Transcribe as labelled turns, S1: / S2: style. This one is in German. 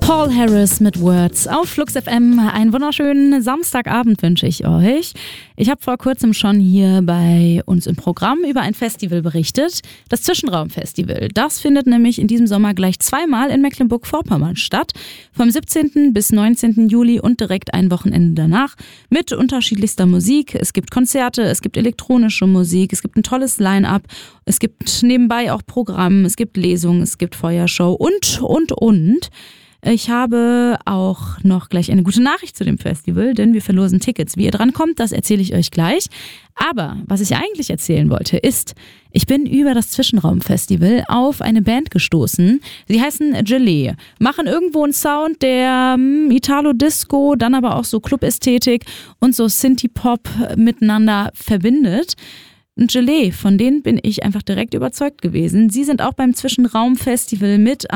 S1: Paul Harris mit Words auf Flux FM. Einen wunderschönen Samstagabend wünsche ich euch. Ich habe vor kurzem schon hier bei uns im Programm über ein Festival berichtet. Das Zwischenraumfestival. Das findet nämlich in diesem Sommer gleich zweimal in Mecklenburg-Vorpommern statt. Vom 17. bis 19. Juli und direkt ein Wochenende danach mit unterschiedlichster Musik. Es gibt Konzerte, es gibt elektronische Musik, es gibt ein tolles Line-up. Es gibt nebenbei auch Programm, es gibt Lesungen, es gibt Feuershow und. Ich habe auch noch gleich eine gute Nachricht zu dem Festival, denn wir verlosen Tickets. Wie ihr drankommt, das erzähle ich euch gleich. Aber was ich eigentlich erzählen wollte, ist, ich bin über das Zwischenraumfestival auf eine Band gestoßen. Sie heißen Gelee, machen irgendwo einen Sound, der Italo-Disco, dann aber auch so Club-Ästhetik und so Synthie-Pop miteinander verbindet. Und Gelee, von denen bin ich einfach direkt überzeugt gewesen. Sie sind auch beim Zwischenraumfestival mit